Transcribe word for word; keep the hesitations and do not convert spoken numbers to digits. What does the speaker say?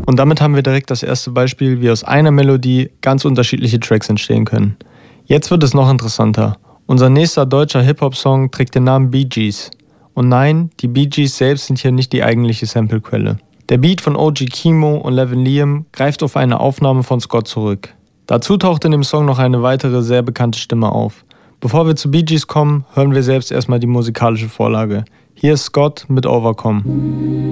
Und damit haben wir direkt das erste Beispiel, wie aus einer Melodie ganz unterschiedliche Tracks entstehen können. Jetzt wird es noch interessanter. Unser nächster deutscher Hip-Hop-Song trägt den Namen Bee Gees. Und nein, die Bee Gees selbst sind hier nicht die eigentliche Samplequelle. Der Beat von O G Kimo und Levin Liam greift auf eine Aufnahme von Scott zurück. Dazu taucht in dem Song noch eine weitere sehr bekannte Stimme auf. Bevor wir zu Bee Gees kommen, hören wir selbst erstmal die musikalische Vorlage. Hier ist Scott mit Overcome.